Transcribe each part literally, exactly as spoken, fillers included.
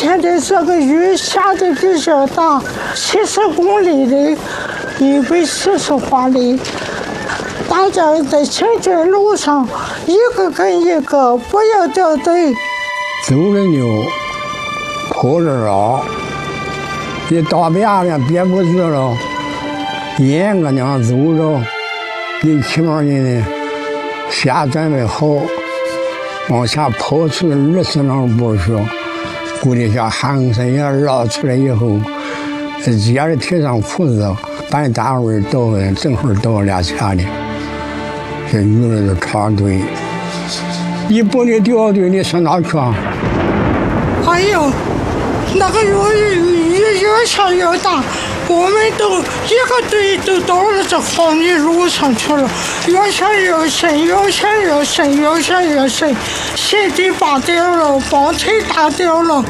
天的这个雨下的比较大，七十公里的，一百四十华里。大家在行进路上，一个跟一个不要掉队。 走着牛，跑着绕，你到边上憋不住了，沿个娘走着，你起码你先准备好，往下跑出二十两步去，估计像寒生也绕出来以后，接着提上裤子，把你单位到正好到俩前的。这鱼儿的长队，你不能掉队，你上哪去啊？ 哎呦，那个雨雨越下越大，我们都一个队都到了这黄泥路上去了，越下越深，越下越深，越下越深，鞋底扒掉了，绑腿打掉了。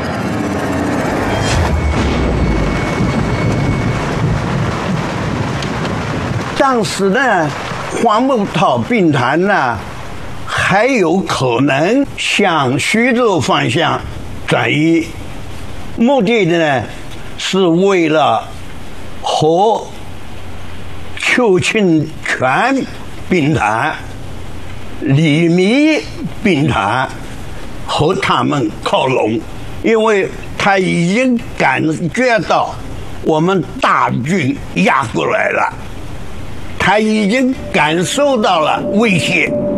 当时呢，黄木头兵团呢，还有可能向徐州方向转移，目的呢是为了和邱清泉兵团、李弥兵团和他们靠拢，因为他已经感觉到我们大军压过来了。他已经感受到了威胁。